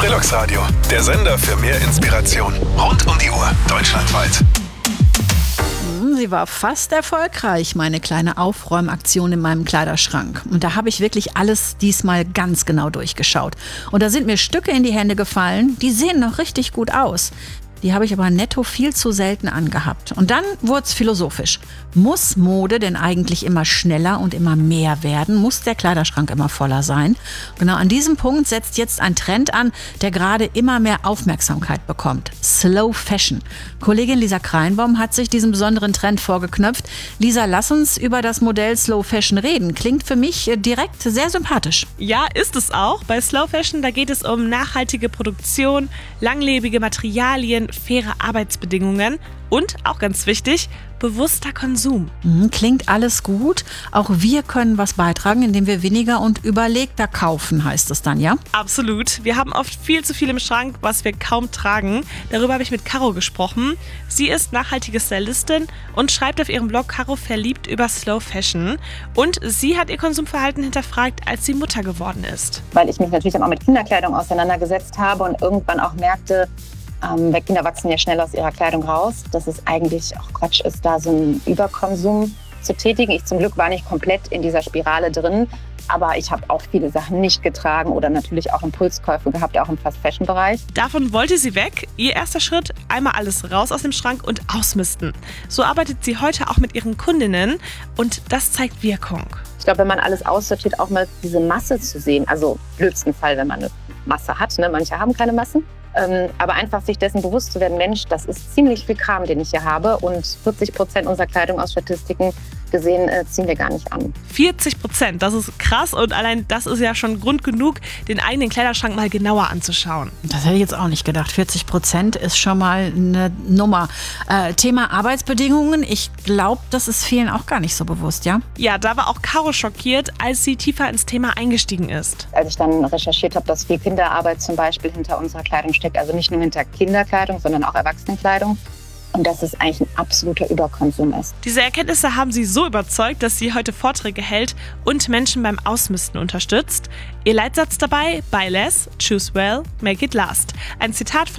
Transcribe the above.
Deluxe Radio, der Sender für mehr Inspiration. Rund um die Uhr, deutschlandweit. Sie war fast erfolgreich, meine kleine Aufräumaktion in meinem Kleiderschrank. Und da habe ich wirklich alles diesmal ganz genau durchgeschaut. Und da sind mir Stücke in die Hände gefallen, die sehen noch richtig gut aus. Die habe ich aber netto viel zu selten angehabt. Und dann wurde es philosophisch. Muss Mode denn eigentlich immer schneller und immer mehr werden? Muss der Kleiderschrank immer voller sein? Genau an diesem Punkt setzt jetzt ein Trend an, der gerade immer mehr Aufmerksamkeit bekommt. Slow Fashion. Kollegin Lisa Kreinbaum hat sich diesen besonderen Trend vorgeknöpft. Lisa, lass uns über das Modell Slow Fashion reden. Klingt für mich direkt sehr sympathisch. Ja, ist es auch. Bei Slow Fashion, da geht es um nachhaltige Produktion, langlebige Materialien, faire Arbeitsbedingungen und, auch ganz wichtig, bewusster Konsum. Klingt alles gut. Auch wir können was beitragen, indem wir weniger und überlegter kaufen, heißt es dann, ja? Absolut. Wir haben oft viel zu viel im Schrank, was wir kaum tragen. Darüber habe ich mit Caro gesprochen. Sie ist nachhaltige Stylistin und schreibt auf ihrem Blog Caro verliebt über Slow Fashion. Und sie hat ihr Konsumverhalten hinterfragt, als sie Mutter geworden ist. Weil ich mich natürlich dann auch mit Kinderkleidung auseinandergesetzt habe und irgendwann auch merkte, weil Kinder wachsen ja schnell aus ihrer Kleidung raus, dass es eigentlich auch Quatsch ist, da so einen Überkonsum zu tätigen. Ich zum Glück war nicht komplett in dieser Spirale drin, aber ich habe auch viele Sachen nicht getragen oder natürlich auch Impulskäufe gehabt, auch im Fast-Fashion-Bereich. Davon wollte sie weg. Ihr erster Schritt, einmal alles raus aus dem Schrank und ausmisten. So arbeitet sie heute auch mit ihren Kundinnen und das zeigt Wirkung. Ich glaube, wenn man alles aussortiert, auch mal diese Masse zu sehen, also im blödsten Fall, wenn man eine Masse hat, ne? Manche haben keine Massen. Aber einfach sich dessen bewusst zu werden, Mensch, das ist ziemlich viel Kram, den ich hier habe und 40% unserer Kleidung aus Statistiken gesehen ziehen wir gar nicht an. 40%, das ist krass und allein das ist ja schon Grund genug, den eigenen Kleiderschrank mal genauer anzuschauen. Das hätte ich jetzt auch nicht gedacht. 40% ist schon mal eine Nummer. Thema Arbeitsbedingungen, ich glaube, das ist vielen auch gar nicht so bewusst, ja? Ja, da war auch Caro schockiert, als sie tiefer ins Thema eingestiegen ist. Als ich dann recherchiert habe, dass viel Kinderarbeit zum Beispiel hinter unserer Kleidung steckt, also nicht nur hinter Kinderkleidung, sondern auch Erwachsenenkleidung. Und dass es eigentlich ein absoluter Überkonsum ist. Diese Erkenntnisse haben sie so überzeugt, dass sie heute Vorträge hält und Menschen beim Ausmisten unterstützt. Ihr Leitsatz dabei: Buy less, choose well, make it last. Ein Zitat von